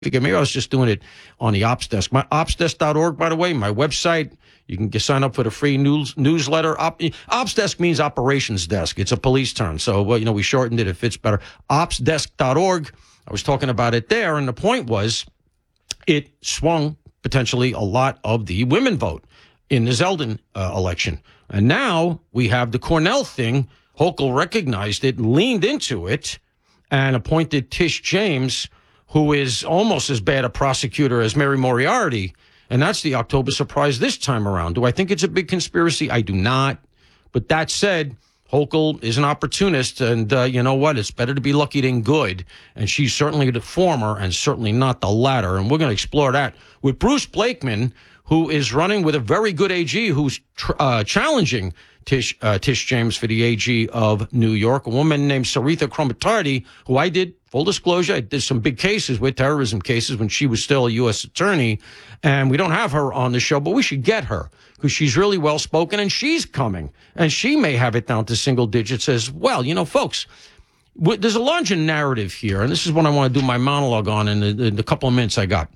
Maybe I was just doing it on the Ops Desk. My opsdesk.org, by the way, my website. You can sign up for the free newsletter. Ops Desk means operations desk. It's a police term. So, we shortened it. It fits better. Opsdesk.org. I was talking about it there. And the point was it swung potentially a lot of the women vote in the Zeldin election. And now we have the Cornell thing. Hochul recognized it, leaned into it, and appointed Tish James, who is almost as bad a prosecutor as Mary Moriarty. And that's the October surprise this time around. Do I think it's a big conspiracy? I do not. But that said, Hochul is an opportunist, and you know what? It's better to be lucky than good. And she's certainly the former and certainly not the latter. And we're going to explore that with Bruce Blakeman, who is running with a very good AG who's challenging Tish James for the AG of New York, a woman named Saritha Kromatardi, who I did, full disclosure, I did some big cases with, terrorism cases, when she was still a U.S. attorney. And we don't have her on the show, but we should get her because she's really well-spoken, and she's coming. And she may have it down to single digits as well. Folks, there's a larger narrative here, and this is what I want to do my monologue on in the couple of minutes I got.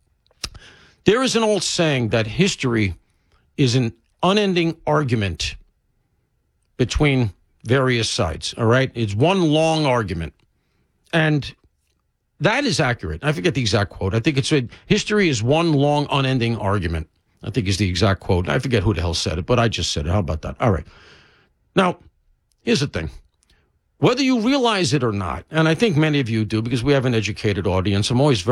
There is an old saying that history is an unending argument between various sides, all right? It's one long argument. And that is accurate. I forget the exact quote. I think history is one long, unending argument, I think is the exact quote. I forget who the hell said it, but I just said it. How about that? All right. Now, here's the thing. Whether you realize it or not, and I think many of you do because we have an educated audience,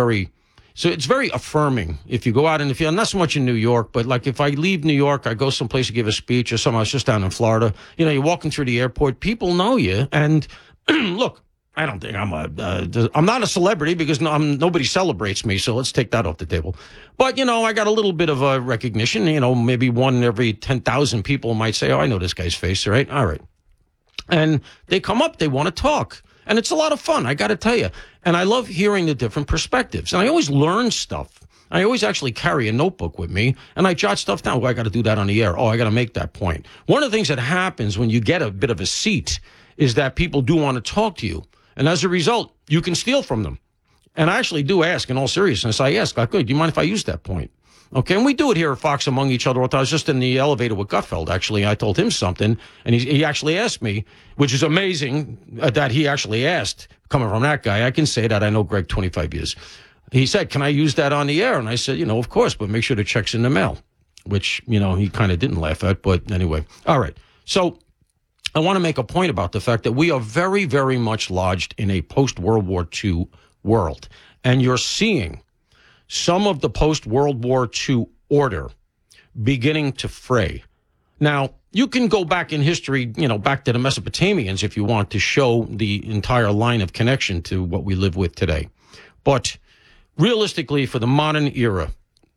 so it's very affirming if you go out in the field, not so much in New York, but like if I leave New York, I go someplace to give a speech or something. I was just down in Florida. You're walking through the airport, people know you. And look, I don't think I'm not a celebrity because nobody celebrates me. So let's take that off the table. But, I got a little bit of a recognition, maybe one in every 10,000 people might say, oh, I know this guy's face, right? All right. And they come up, they want to talk. And it's a lot of fun, I got to tell you. And I love hearing the different perspectives. And I always learn stuff. I always actually carry a notebook with me, and I jot stuff down. Oh, I got to do that on the air. Oh, I got to make that point. One of the things that happens when you get a bit of a seat is that people do want to talk to you. And as a result, you can steal from them. And I actually do ask, in all seriousness, I ask, do you mind if I use that point? Okay, and we do it here at Fox among each other. I was just in the elevator with Gutfeld, actually. I told him something, and he actually asked me, which is amazing that he actually asked, coming from that guy. I can say that. I know Greg 25 years. He said, can I use that on the air? And I said, of course, but make sure the check's in the mail, which, he kind of didn't laugh at. But anyway, all right. So I want to make a point about the fact that we are very, very much lodged in a post-World War II world. And you're seeing some of the post-World War II order beginning to fray. Now, you can go back in history, back to the Mesopotamians if you want to show the entire line of connection to what we live with today. But realistically, for the modern era,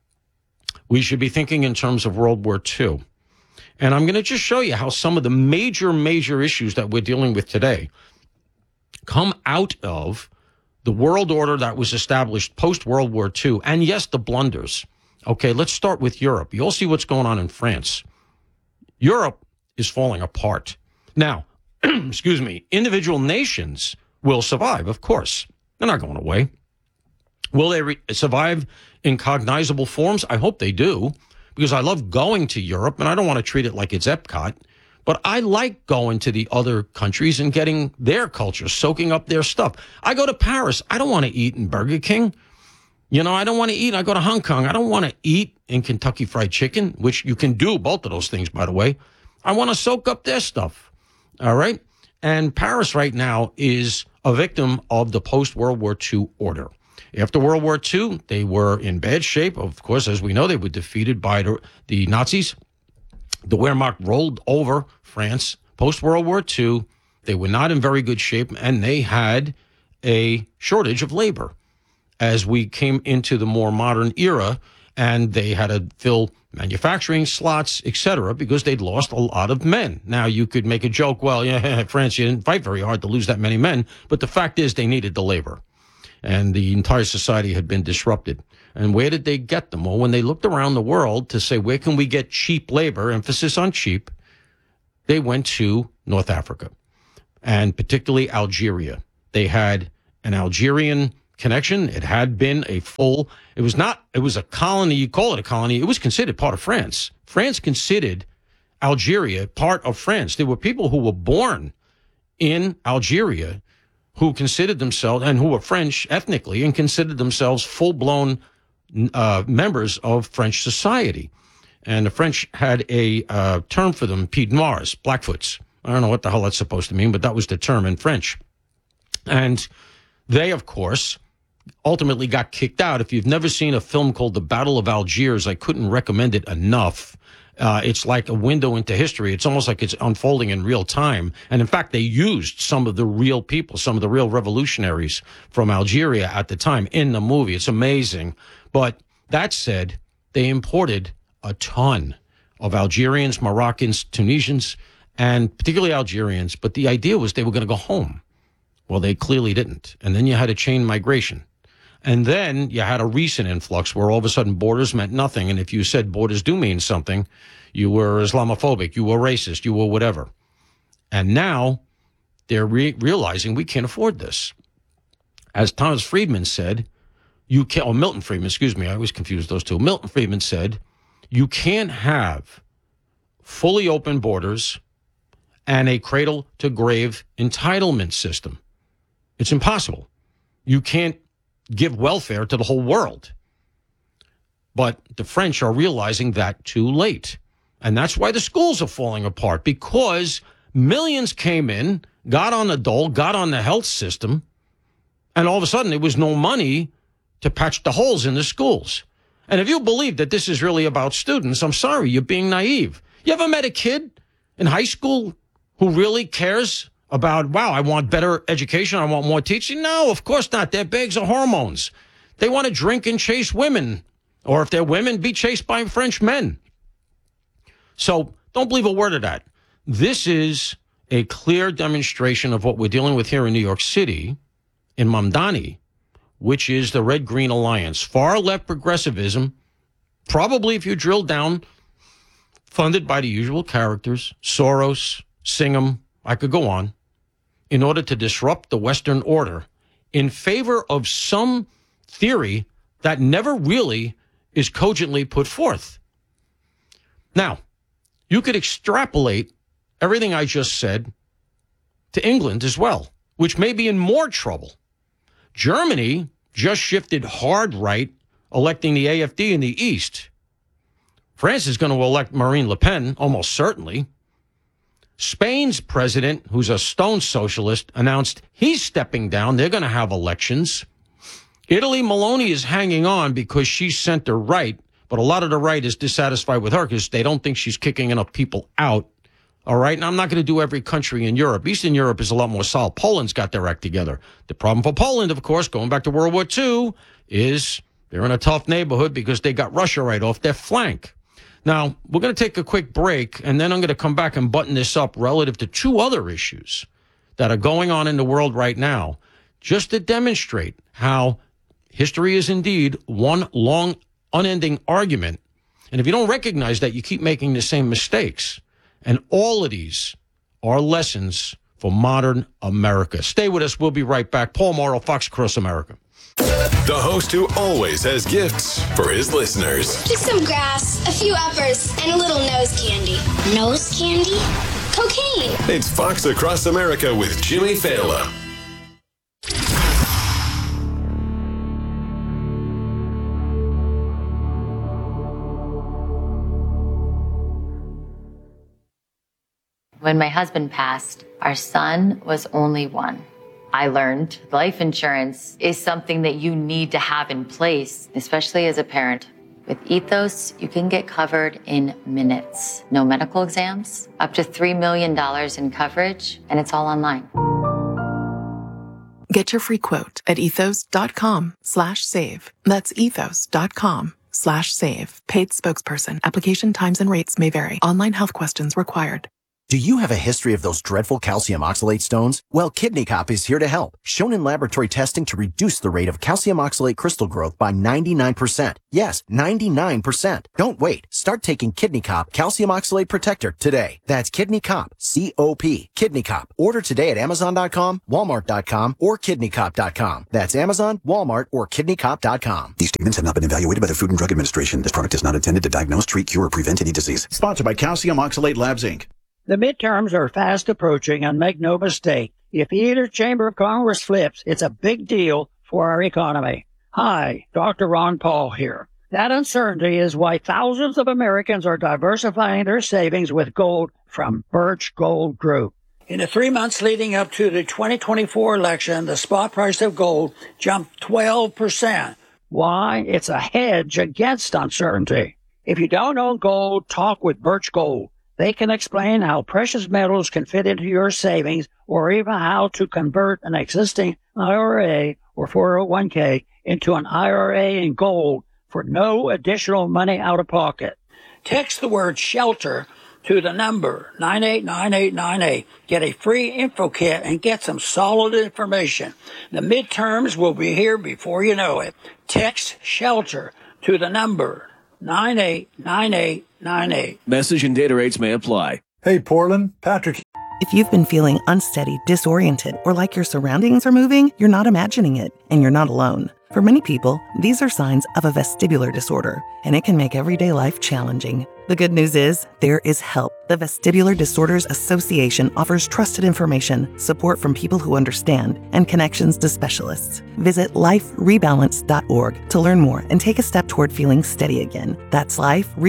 we should be thinking in terms of World War II. And I'm going to just show you how some of the major issues that we're dealing with today come out of the world order that was established post-World War II, and yes, the blunders. Okay, let's start with Europe. You'll see what's going on in France. Europe is falling apart. Now, excuse me, individual nations will survive, of course. They're not going away. Will they survive in cognizable forms? I hope they do, because I love going to Europe, and I don't want to treat it like it's Epcot. But I like going to the other countries and getting their culture, soaking up their stuff. I go to Paris. I don't want to eat in Burger King. I don't want to eat. I go to Hong Kong. I don't want to eat in Kentucky Fried Chicken, which you can do both of those things, by the way. I want to soak up their stuff. All right? And Paris right now is a victim of the post-World War II order. After World War II, they were in bad shape. Of course, as we know, they were defeated by the Nazis. The Wehrmacht rolled over France. Post-World War II, they were not in very good shape, and they had a shortage of labor as we came into the more modern era, and they had to fill manufacturing slots, etc., because they'd lost a lot of men. Now, you could make a joke, well, yeah, France, you didn't fight very hard to lose that many men, but the fact is they needed the labor, and the entire society had been disrupted. And where did they get them? Well, when they looked around the world to say, where can we get cheap labor, emphasis on cheap, they went to North Africa, and particularly Algeria. They had an Algerian connection. It had been it was a colony, you call it a colony. It was considered part of France. France considered Algeria part of France. There were people who were born in Algeria who considered themselves, and who were French ethnically, and considered themselves full-blown members of French society. And the French had a term for them, Pied Noirs, Blackfoots. I don't know what the hell that's supposed to mean, but that was the term in French. And they, of course, ultimately got kicked out. If you've never seen a film called The Battle of Algiers, I couldn't recommend it enough. It's like a window into history. It's almost like it's unfolding in real time. And in fact, they used some of the real people, some of the real revolutionaries from Algeria at the time in the movie. It's amazing. But that said, they imported a ton of Algerians, Moroccans, Tunisians, and particularly Algerians. But the idea was they were going to go home. Well, they clearly didn't. And then you had a chain migration. And then you had a recent influx where all of a sudden borders meant nothing. And if you said borders do mean something, you were Islamophobic, you were racist, you were whatever. And now they're realizing we can't afford this. As Thomas Friedman said, Milton Friedman, excuse me, I always confuse those two. Milton Friedman said, you can't have fully open borders and a cradle-to-grave entitlement system. It's impossible. You can't give welfare to the whole world. But the French are realizing that too late. And that's why the schools are falling apart, because millions came in, got on the dole, got on the health system, and all of a sudden there was no money to patch the holes in the schools. And if you believe that this is really about students, I'm sorry, you're being naive. You ever met a kid in high school who really cares about, wow, I want better education, I want more teaching? No, of course not. Their bags are hormones. They want to drink and chase women. Or if they're women, be chased by French men. So don't believe a word of that. This is a clear demonstration of what we're dealing with here in New York City, in Mamdani, which is the Red-Green Alliance. Far-left progressivism, probably if you drill down, funded by the usual characters, Soros, Singham, I could go on, in order to disrupt the Western order in favor of some theory that never really is cogently put forth. Now, you could extrapolate everything I just said to England as well, which may be in more trouble. Germany just shifted hard right, electing the AfD in the East. France is going to elect Marine Le Pen, almost certainly. Spain's president, who's a stone socialist, announced he's stepping down. They're going to have elections. Italy, Meloni is hanging on because she's center right, but a lot of the right is dissatisfied with her because they don't think she's kicking enough people out. All right. Now, I'm not going to do every country in Europe. Eastern Europe is a lot more solid. Poland's got their act together. The problem for Poland, of course, going back to World War II, is they're in a tough neighborhood because they got Russia right off their flank. Now, we're going to take a quick break, and then I'm going to come back and button this up relative to two other issues that are going on in the world right now, just to demonstrate how history is indeed one long, unending argument. And if you don't recognize that, you keep making the same mistakes. And all of these are lessons for modern America. Stay with us. We'll be right back. Paul Morrow, Fox Across America. The host who always has gifts for his listeners. Just some grass, a few uppers, and a little nose candy. Nose candy? Cocaine. It's Fox Across America with Jimmy Fallon. When my husband passed, our son was only one. I learned life insurance is something that you need to have in place, especially as a parent. With Ethos, you can get covered in minutes. No medical exams, up to $3 million in coverage, and it's all online. Get your free quote at ethos.com/save. That's ethos.com/save. Paid spokesperson. Application times and rates may vary. Online health questions required. Do you have a history of those dreadful calcium oxalate stones? Well, Kidney Cop is here to help. Shown in laboratory testing to reduce the rate of calcium oxalate crystal growth by 99%. Yes, 99%. Don't wait. Start taking Kidney Cop Calcium Oxalate Protector today. That's Kidney Cop, C-O-P, Kidney Cop. Order today at Amazon.com, Walmart.com, or KidneyCop.com. That's Amazon, Walmart, or KidneyCop.com. These statements have not been evaluated by the Food and Drug Administration. This product is not intended to diagnose, treat, cure, or prevent any disease. Sponsored by Calcium Oxalate Labs, Inc. The midterms are fast approaching, and make no mistake, if either chamber of Congress flips, it's a big deal for our economy. Hi, Dr. Ron Paul here. That uncertainty is why thousands of Americans are diversifying their savings with gold from Birch Gold Group. In the 3 months leading up to the 2024 election, the spot price of gold jumped 12%. Why? It's a hedge against uncertainty. If you don't own gold, talk with Birch Gold. They can explain how precious metals can fit into your savings, or even how to convert an existing IRA or 401k into an IRA in gold for no additional money out of pocket. Text the word SHELTER to the number 989898. Get a free info kit and get some solid information. The midterms will be here before you know it. Text SHELTER to the number 989898. Message and data rates may apply. Hey, Portland, Patrick. If you've been feeling unsteady, disoriented, or like your surroundings are moving, you're not imagining it, and you're not alone. For many people, these are signs of a vestibular disorder, and it can make everyday life challenging. The good news is, there is help. The Vestibular Disorders Association offers trusted information, support from people who understand, and connections to specialists. Visit liferebalance.org to learn more and take a step toward feeling steady again. That's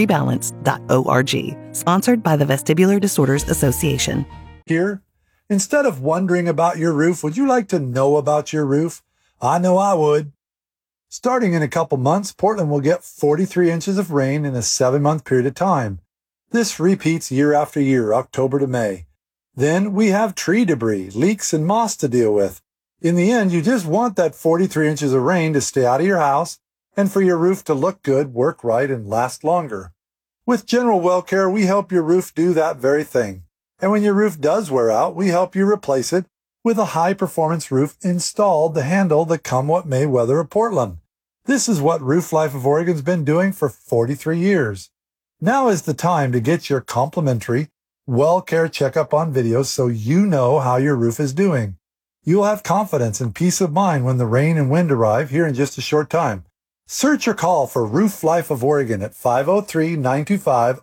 liferebalance.org. Sponsored by the Vestibular Disorders Association. Here, instead of wondering about your roof, would you like to know about your roof? I know I would. Starting in a couple months, Portland will get 43 inches of rain in a 7-month period of time. This repeats year after year, October to May. Then we have tree debris, leaks, and moss to deal with. In the end, you just want that 43 inches of rain to stay out of your house and for your roof to look good, work right, and last longer. With General Well Care, we help your roof do that very thing. And when your roof does wear out, we help you replace it with a high-performance roof installed to handle the come-what-may weather of Portland. This is what Roof Life of Oregon's been doing for 43 years. Now is the time to get your complimentary Well Care checkup on video so you know how your roof is doing. You'll have confidence and peace of mind when the rain and wind arrive here in just a short time. Search or call for Roof Life of Oregon at 503-925-0125,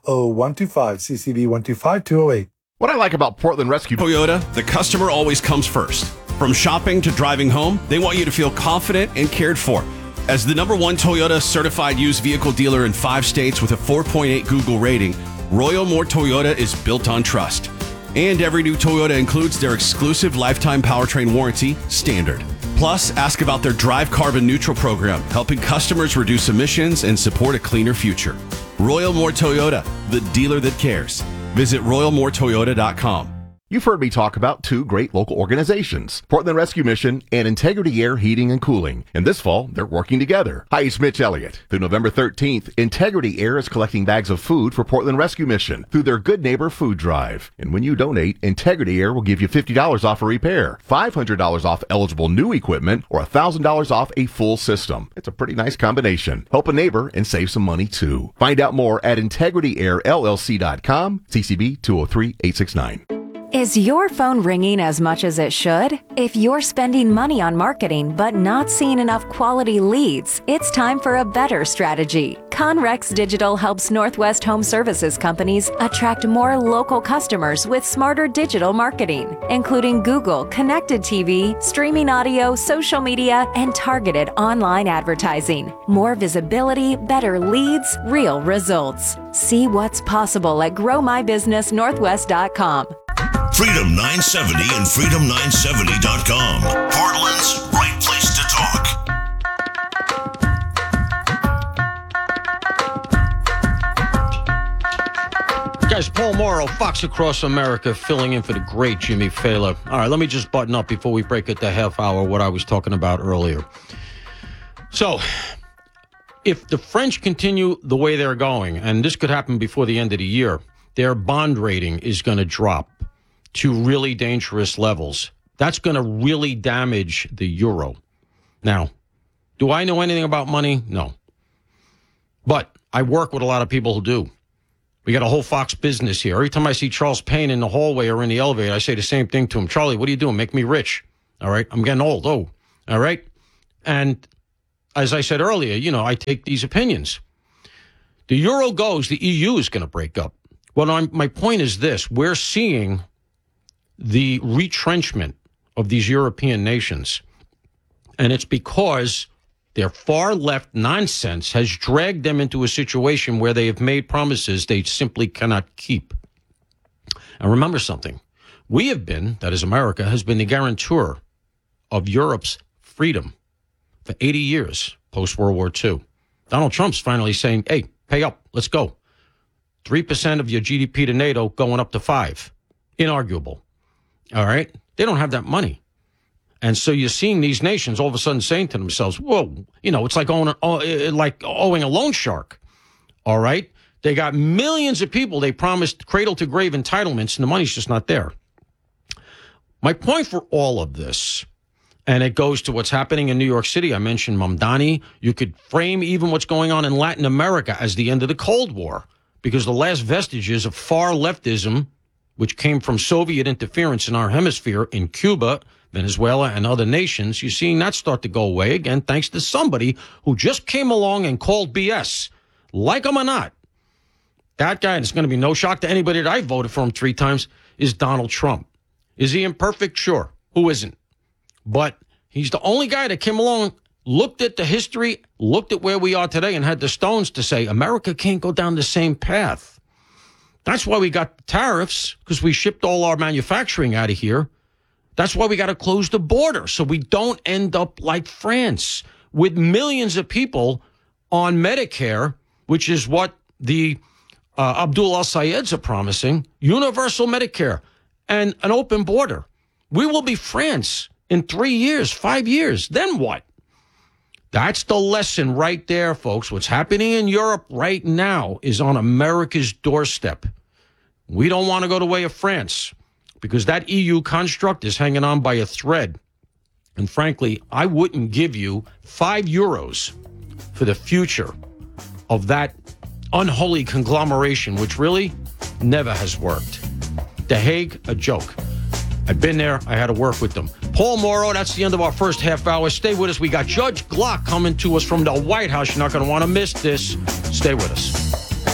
CCB 125208. What I like about Portland Rescue Toyota, the customer always comes first. From shopping to driving home, they want you to feel confident and cared for. As the #1 Toyota certified used vehicle dealer in 5 states with a 4.8 Google rating, Royal Moore Toyota is built on trust. And every new Toyota includes their exclusive lifetime powertrain warranty, Standard. Plus, ask about their Drive Carbon Neutral program, helping customers reduce emissions and support a cleaner future. Royal Moore Toyota, the dealer that cares. Visit RoyalMoreToyota.com. You've heard me talk about 2 great local organizations, Portland Rescue Mission and Integrity Air Heating and Cooling. And this fall, they're working together. Hi, it's Mitch Elliott. Through November 13th, Integrity Air is collecting bags of food for Portland Rescue Mission through their Good Neighbor Food Drive. And when you donate, Integrity Air will give you $50 off a repair, $500 off eligible new equipment, or $1,000 off a full system. It's a pretty nice combination. Help a neighbor and save some money, too. Find out more at IntegrityAirLLC.com, CCB 203869. Is your phone ringing as much as it should? If you're spending money on marketing but not seeing enough quality leads, it's time for a better strategy. Conrex Digital helps Northwest Home Services companies attract more local customers with smarter digital marketing, including Google, connected TV, streaming audio, social media, and targeted online advertising. More visibility, better leads, real results. See what's possible at GrowMyBusinessNorthwest.com. Freedom 970 and Freedom970.com. Portland's right place to talk. Guys, Paul Morrow, Fox Across America, filling in for the great Jimmy Fallon. All right, let me just button up before we break it to half hour what I was talking about earlier. So, if the French continue the way they're going, and this could happen before the end of the year, their bond rating is going to drop to really dangerous levels. That's going to really damage the euro. Now, do I know anything about money? No. But I work with a lot of people who do. We got a whole Fox business here. Every time I see Charles Payne in the hallway or in the elevator, I say the same thing to him. Charlie, what are you doing? Make me rich. All right? I'm getting old. Oh, all right? And as I said earlier, you know, I take these opinions. The euro goes, the EU is going to break up. Well, my point is this. We're seeing the retrenchment of these European nations. And it's because their far-left nonsense has dragged them into a situation where they have made promises they simply cannot keep. And remember something. We have been, that is America, has been the guarantor of Europe's freedom for 80 years post-World War II. Donald Trump's finally saying, hey, pay up, let's go. 3% of your GDP to NATO going up to 5%. Inarguable. All right? They don't have that money. And so you're seeing these nations all of a sudden saying to themselves, whoa, you know, it's like owing a loan shark. All right? They got millions of people they promised cradle-to-grave entitlements, and the money's just not there. My point for all of this, and it goes to what's happening in New York City. I mentioned Mamdani. You could frame even what's going on in Latin America as the end of the Cold War, because the last vestiges of far leftism, which came from Soviet interference in our hemisphere in Cuba, Venezuela, and other nations, you're seeing that start to go away again, thanks to somebody who just came along and called BS. Like him or not, that guy, and it's going to be no shock to anybody that I voted for him 3 times, is Donald Trump. Is he imperfect? Sure. Who isn't? But he's the only guy that came along, looked at the history, looked at where we are today, and had the stones to say, America can't go down the same path. That's why we got the tariffs, because we shipped all our manufacturing out of here. That's why we got to close the border, so we don't end up like France, with millions of people on Medicare, which is what the Abdul al-Sayeds are promising, universal Medicare and an open border. We will be France in 3 years, 5 years. Then what? That's the lesson right there, folks. What's happening in Europe right now is on America's doorstep. We don't want to go the way of France, because that EU construct is hanging on by a thread. And frankly, I wouldn't give you €5 for the future of that unholy conglomeration, which really never has worked. The Hague, a joke. I've been there. I had to work with them. Paul Morrow, that's the end of our first half hour. Stay with us. We got Judge Glock coming to us from the White House. You're not going to want to miss this. Stay with us.